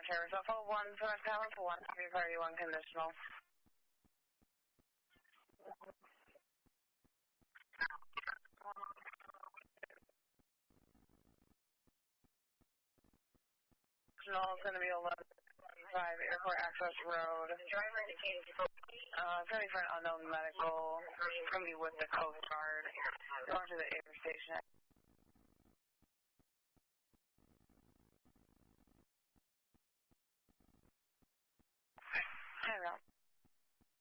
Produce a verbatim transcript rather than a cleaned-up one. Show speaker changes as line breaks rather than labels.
Tower, so full one, Select Tower for one, three party one conditional. Conditional is going to be eleven five Airport Access Road. Uh, it's going to be for an unknown medical. It's going to be with the Coast Guard. Going to the air station.